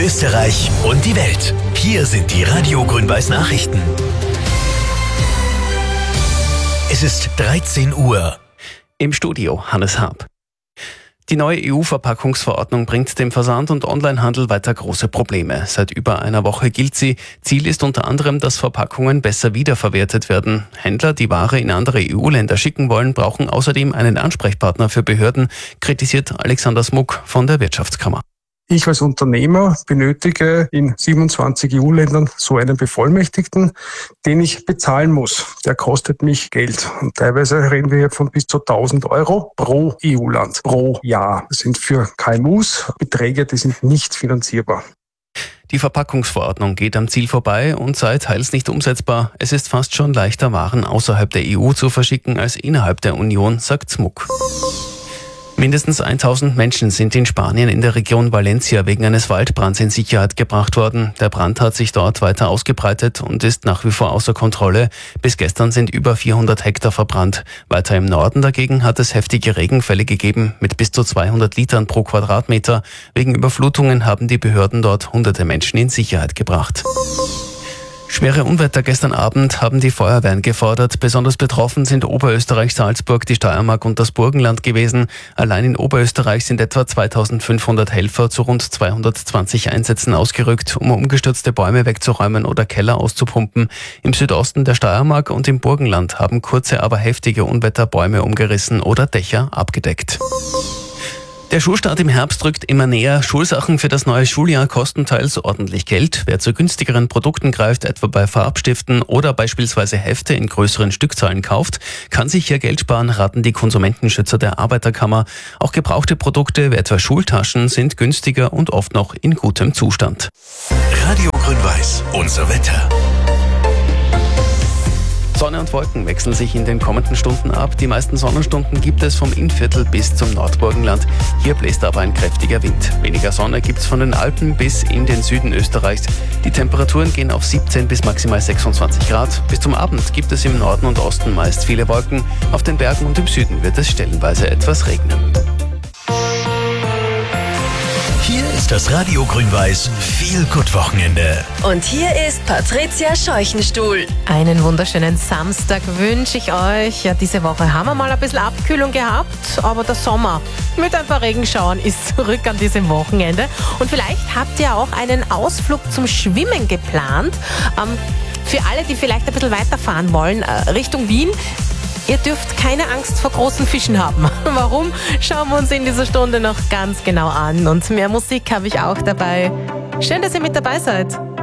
Österreich und die Welt. Hier sind die Radio Grün-Weiß Nachrichten. Es ist 13 Uhr. Im Studio Hannes Haab. Die neue EU-Verpackungsverordnung bringt dem Versand- und Onlinehandel weiter große Probleme. Seit über einer Woche gilt sie. Ziel ist unter anderem, dass Verpackungen besser wiederverwertet werden. Händler, die Ware in andere EU-Länder schicken wollen, brauchen außerdem einen Ansprechpartner für Behörden, kritisiert Alexander Smuck von der Wirtschaftskammer. Ich als Unternehmer benötige in 27 EU-Ländern so einen Bevollmächtigten, den ich bezahlen muss. Der kostet mich Geld. Und teilweise reden wir hier von bis zu 1.000 Euro pro EU-Land, pro Jahr. Das sind für KMUs Beträge, die sind nicht finanzierbar. Die Verpackungsverordnung geht am Ziel vorbei und sei teils nicht umsetzbar. Es ist fast schon leichter, Waren außerhalb der EU zu verschicken als innerhalb der Union, sagt Smuck. Mindestens 1000 Menschen sind in Spanien in der Region Valencia wegen eines Waldbrands in Sicherheit gebracht worden. Der Brand hat sich dort weiter ausgebreitet und ist nach wie vor außer Kontrolle. Bis gestern sind über 400 Hektar verbrannt. Weiter im Norden dagegen hat es heftige Regenfälle gegeben mit bis zu 200 Litern pro Quadratmeter. Wegen Überflutungen haben die Behörden dort hunderte Menschen in Sicherheit gebracht. Schwere Unwetter gestern Abend haben die Feuerwehren gefordert. Besonders betroffen sind Oberösterreich, Salzburg, die Steiermark und das Burgenland gewesen. Allein in Oberösterreich sind etwa 2500 Helfer zu rund 220 Einsätzen ausgerückt, um umgestürzte Bäume wegzuräumen oder Keller auszupumpen. Im Südosten der Steiermark und im Burgenland haben kurze, aber heftige Unwetter Bäume umgerissen oder Dächer abgedeckt. Der Schulstart im Herbst rückt immer näher. Schulsachen für das neue Schuljahr kosten teils ordentlich Geld. Wer zu günstigeren Produkten greift, etwa bei Farbstiften oder beispielsweise Hefte in größeren Stückzahlen kauft, kann sich hier Geld sparen, raten die Konsumentenschützer der Arbeiterkammer. Auch gebrauchte Produkte, wie etwa Schultaschen, sind günstiger und oft noch in gutem Zustand. Radio Grün-Weiß, unser Wetter. Sonne und Wolken wechseln sich in den kommenden Stunden ab. Die meisten Sonnenstunden gibt es vom Innviertel bis zum Nordburgenland. Hier bläst aber ein kräftiger Wind. Weniger Sonne gibt's von den Alpen bis in den Süden Österreichs. Die Temperaturen gehen auf 17 bis maximal 26 Grad. Bis zum Abend gibt es im Norden und Osten meist viele Wolken. Auf den Bergen und im Süden wird es stellenweise etwas regnen. Hier ist das Radio Grün-Weiß Feel-Good-Wochenende. Und hier ist Patricia Scheuchenstuhl. Einen wunderschönen Samstag wünsche ich euch. Ja, diese Woche haben wir mal ein bisschen Abkühlung gehabt, aber der Sommer mit ein paar Regenschauern ist zurück an diesem Wochenende. Und vielleicht habt ihr auch einen Ausflug zum Schwimmen geplant. Für alle, die vielleicht ein bisschen weiterfahren wollen, Richtung Wien. Ihr dürft keine Angst vor großen Fischen haben. Warum? Schauen wir uns in dieser Stunde noch ganz genau an. Und mehr Musik habe ich auch dabei. Schön, dass ihr mit dabei seid.